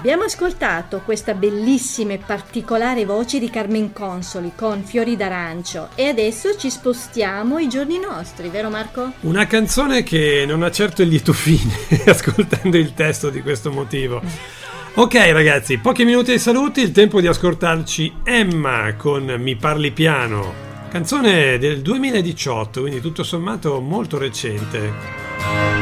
Abbiamo ascoltato questa bellissima e particolare voce di Carmen Consoli con Fiori d'arancio e adesso ci spostiamo ai giorni nostri, vero Marco? Una canzone che non ha certo il lieto fine ascoltando il testo di questo motivo. Ok ragazzi, pochi minuti di saluti, il tempo di ascoltarci Emma con Mi parli piano, canzone del 2018, quindi tutto sommato molto recente.